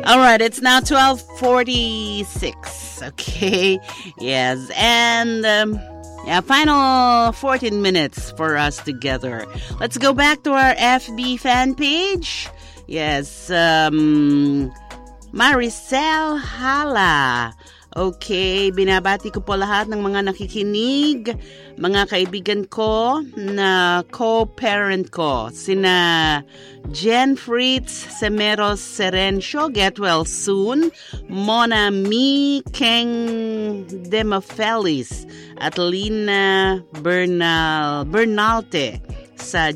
All right, it's now 12:46. Okay, yes, and final 14 minutes for us together. Let's go back to our FB fan page. Yes, Maricel Hala. Okay, binabati ko po lahat ng mga nakikinig, mga kaibigan ko na co-parent ko, sina Jen Fritz Semeros Serencio, get well soon, Mona Mi Keng Demafelis, at Lina Bernalte sa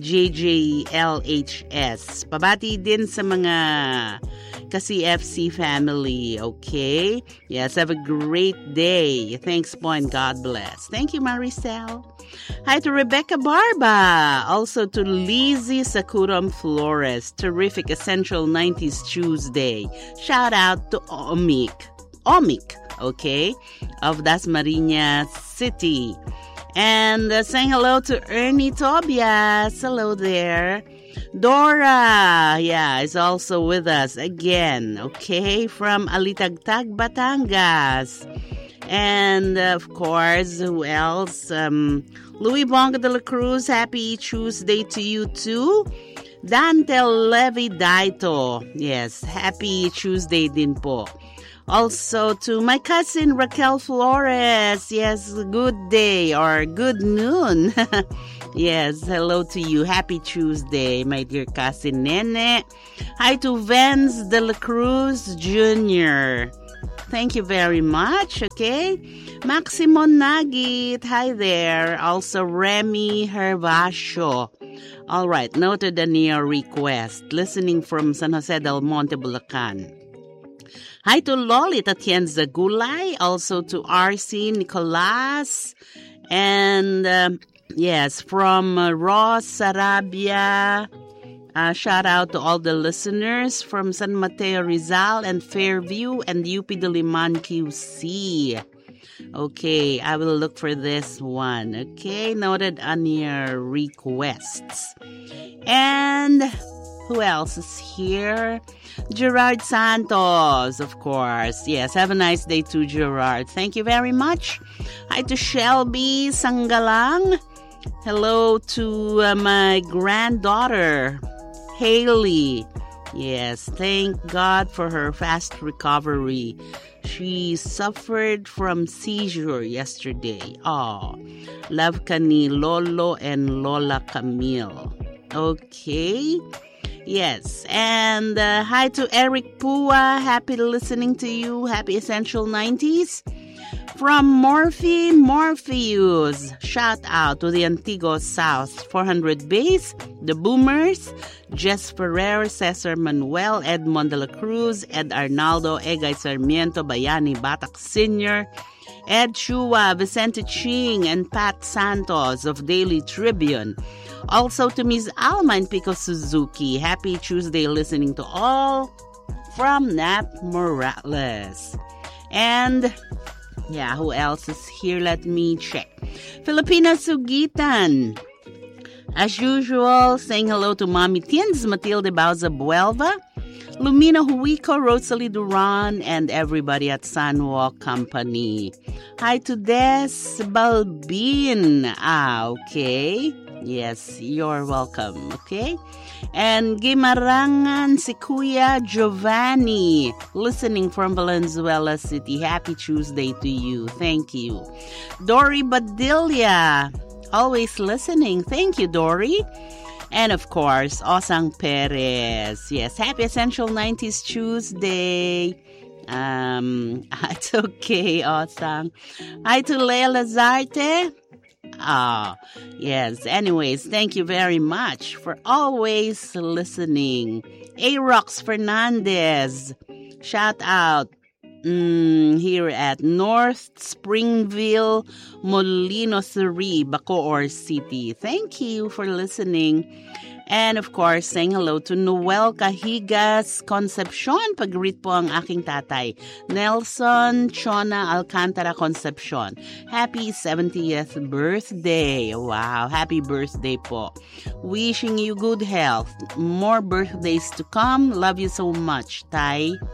JJLHS. Pabati din sa mga ka-CFC family, okay? Yes, have a great day. Thanks po and God bless. Thank you, Maricel. Hi to Rebecca Barba. Also to Lizzie Sakuram Flores. Terrific Essential 90s Tuesday. Shout out to Omik, okay? Of Dasmariñas City. And saying hello to Ernie Tobias. Hello there. Dora, is also with us again, okay, from Alitagtag, Batangas. And, of course, who else? Louis Bonga de la Cruz, happy Tuesday to you too. Dante Levi Daito, yes, happy Tuesday din po. Also to my cousin Raquel Flores, yes, good day or good noon. Yes, hello to you. Happy Tuesday, my dear cousin Nene. Hi to Vance de la Cruz Jr. Thank you very much, okay? Maximon Nagit, hi there. Also Remy Hervasio. All right, noted on your request. Listening from San Jose del Monte, Bulacan. Hi to Loli Tatienza Gulay. Also to RC Nicolas. And... yes, from Ross Sarabia. Shout out to all the listeners from San Mateo Rizal and Fairview and UP Diliman QC. Okay, I will look for this one. Okay, noted on your requests. And who else is here? Gerard Santos, of course. Yes, have a nice day too, Gerard. Thank you very much. Hi to Shelby Sangalang. Hello to my granddaughter, Haley. Yes, thank God for her fast recovery. She suffered from seizure yesterday. Oh, love ka ni Lolo and Lola Camille. Okay. Yes, and hi to Eric Pua. Happy listening to you. Happy Essential 90s. From Morpheus, shout out to the Antigua South 400 Base, the Boomers, Jess Ferrer, Cesar Manuel, Edmond de la Cruz, Ed Arnaldo, Egay Sarmiento, Bayani Batak Sr., Ed Chua, Vicente Ching, and Pat Santos of Daily Tribune. Also to Ms. Alma and Pico Suzuki. Happy Tuesday listening to all from Nat Morales. And... yeah, who else is here? Let me check. Filipina Sugitan. As usual, saying hello to Mommy Tins, Matilde Bauza Buelva, Lumina Huico, Rosalie Duran, and everybody at Sunwalk Company. Hi to Des Balbin. Okay. Yes, you're welcome. Okay. And Gimarangan si Kuya Giovanni, listening from Valenzuela City. Happy Tuesday to you. Thank you. Dory Badilla, always listening. Thank you, Dory. And of course, Osang Perez. Yes, happy Essential 90s Tuesday. It's okay, Osang. Hi to Lea Lazarte. Yes. Anyways, thank you very much for always listening. A-Rox Fernandez, shout out here at North Springville, Molino 3, Bacoor City. Thank you for listening. And of course, saying hello to Noel Cahigas Concepcion. Pag-greet po ang aking tatay, Nelson Chona Alcantara Concepcion. Happy 70th birthday. Wow, happy birthday po. Wishing you good health. More birthdays to come. Love you so much, Tay.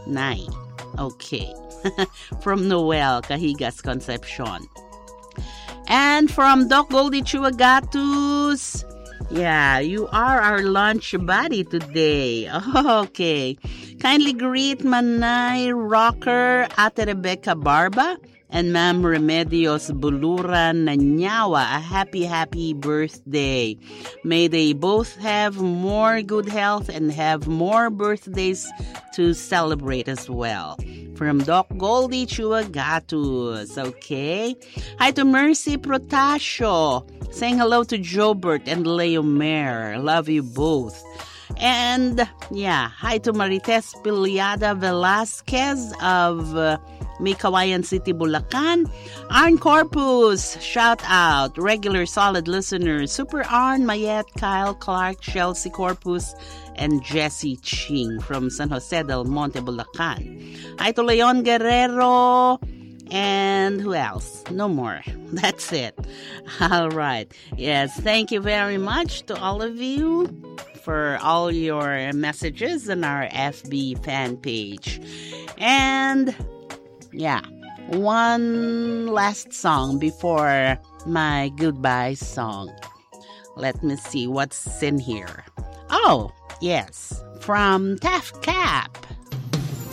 Nay. Okay. From Noel Cahigas Concepcion. And from Doc Goldie Chuagatus. Yeah, you are our lunch buddy today. Okay. Kindly greet Manay Rocker, Ate Rebecca Barba, and Ma'am Remedios Buluran Nanyawa. A happy birthday. May they both have more good health and have more birthdays to celebrate as well. From Doc Goldie Chuagatus. Okay. Hi to Mercy Protasio. Saying hello to Jobert and Leo Mayer. Love you both. And yeah, hi to Marites Piliada Velasquez of Mikawayan City, Bulacan. Arn Corpus, shout out. Regular solid listeners. Super Arn, Mayet, Kyle, Clark, Chelsea Corpus, and Jessie Ching from San Jose del Monte, Bulacan. Hi to Leon Guerrero. And who else? No more. That's it. All right. Yes, thank you very much to all of you for all your messages on our FB fan page. And yeah, one last song before my goodbye song. Let me see what's in here. Oh, yes, from Taft Cap.